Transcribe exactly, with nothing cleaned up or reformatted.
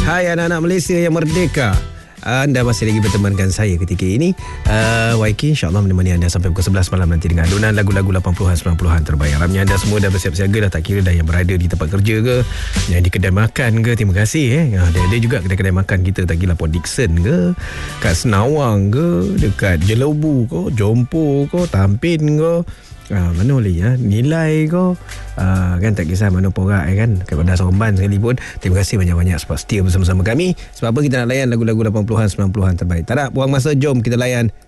Hai anak-anak Malaysia yang merdeka. Anda masih lagi bertemankan saya ketika ini, uh, Y K insyaAllah menemani anda sampai pukul sebelas malam nanti dengan adunan lagu-lagu lapan puluhan, sembilan puluhan terbaik. Harapnya anda semua dah bersiap siaga dah, tak kira dah yang berada di tempat kerja ke, yang di kedai makan ke. Terima kasih eh. Ada, ada juga kedai-kedai makan kita, tak kira Port Dickson ke, kat Senawang ke, dekat Jelobu ke, Jompo ke, Tampin ke, Ah, mana boleh ya, nilai kau ah, kan, tak kisah mana porak eh, kan, kepada Somban sekalipun. Terima kasih banyak-banyak sebab setia bersama-sama kami. Sebab apa kita nak layan lagu-lagu lapan puluhan, sembilan puluhan terbaik. Tak nak buang masa, jom kita layan